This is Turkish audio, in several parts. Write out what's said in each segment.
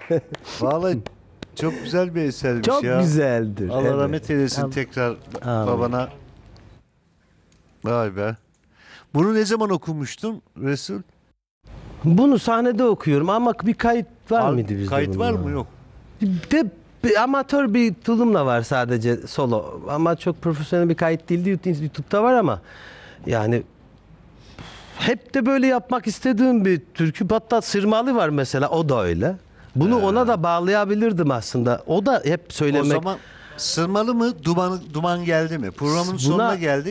Vallahi çok güzel bir esermiş Çok ya. güzeldir. Allah evet. rahmet eylesin Am- tekrar Amin. babana. Vay be. Bunu ne zaman okumuştun Resul? Bunu sahnede okuyorum ama bir kayıt var mıydı bizde Kayıt var bunun? mı? Yok. De amatör bir tulumla var sadece solo. Ama çok profesyonel bir kayıt değildi. YouTube'da var ama yani hep de böyle yapmak istediğim bir türkü. Hatta Sırmalı var mesela, o da öyle. Bunu ona da bağlayabilirdim aslında. O da hep O söylemek. zaman sırmalı mı? Duman geldi mi? Programın sonuna geldik.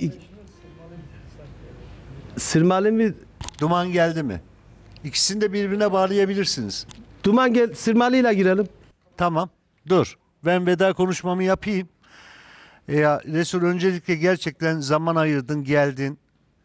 Sırmalı mı? Duman geldi mi? İkisini de birbirine bağlayabilirsiniz. Duman gel, Sırmalı'yla girelim. Tamam. Dur. Ben veda konuşmamı yapayım. Ya Resul, öncelikle gerçekten zaman ayırdın, geldin.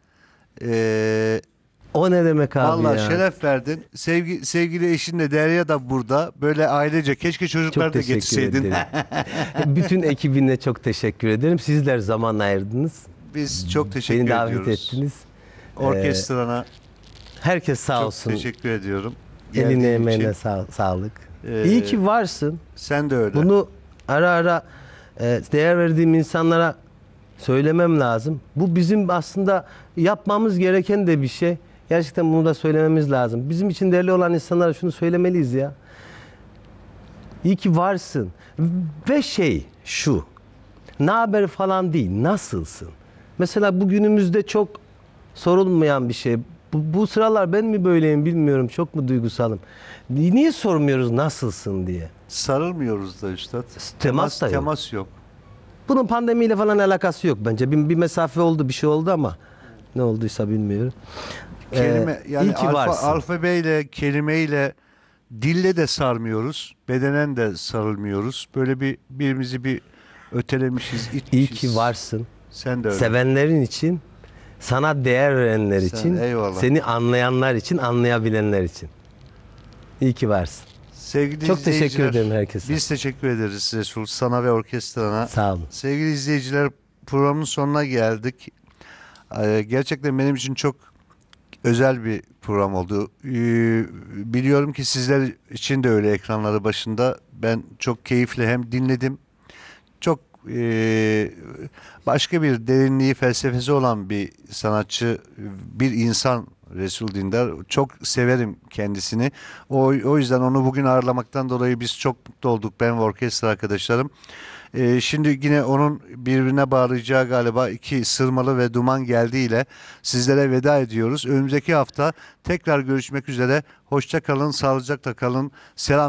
O ne demek abi Vallahi ya? şeref verdin. Sevgili eşinle Derya da burada. Böyle ailece, keşke çocukları Çok da teşekkür getirseydin. ederim. Bütün ekibine çok teşekkür ederim. Sizler zaman ayırdınız. Biz çok teşekkür Beni davet ediyoruz. ettiniz. Orkestrana Herkes sağ çok olsun. teşekkür ediyorum. Eline Geldiğin emeğine için. sağlık. Ee, İyi ki varsın. Sen de öyle. Bunu ara ara değer verdiğim insanlara söylemem lazım. Bu bizim aslında yapmamız gereken de bir şey. Gerçekten bunu da söylememiz lazım. Bizim için değerli olan insanlara şunu söylemeliyiz ya. İyi ki varsın. Ve şu. Ne haber falan değil. Nasılsın? Mesela bugünümüzde çok sorulmayan bir şey. Bu sıralar ben mi böyleyim bilmiyorum. Çok mu duygusalım? Niye sormuyoruz nasılsın diye? Sarılmıyoruz da üstad. Temas da yok. Temas yok. Bunun pandemiyle falan alakası yok bence. Bir mesafe oldu, bir şey oldu ama ne olduysa bilmiyorum. Kelime yani iyi ki varsın. alfabeyle, kelimeyle, dille de sarmıyoruz. Bedenen de sarılmıyoruz. Böyle birbirimizi bir ötelemişiz, itmişiz. İyi ki varsın. Sen de öyle. Sevenlerin için, sana değer verenler Sen, için, eyvallah. seni anlayanlar için, anlayabilenler için. İyi ki varsın. Sevgili Çok teşekkür izleyiciler, ederim herkese. Biz teşekkür ederiz Resul, sana ve orkestrana. Sağ olun. Sevgili izleyiciler, programın sonuna geldik. Gerçekten benim için çok özel bir program oldu. Biliyorum ki sizler için de öyle, ekranları başında. Ben çok keyifle hem dinledim. Çok başka bir derinliği, felsefesi olan bir sanatçı, bir insan Resul Dindar. Çok severim kendisini. O yüzden onu bugün ağırlamaktan dolayı biz çok mutlu olduk, ben ve orkestra arkadaşlarım. Şimdi yine onun birbirine bağlayacağı galiba iki Sırmalı ve Duman geldiğiyle sizlere veda ediyoruz. Önümüzdeki hafta tekrar görüşmek üzere. Hoşça kalın, sağlıcakla kalın. Selam.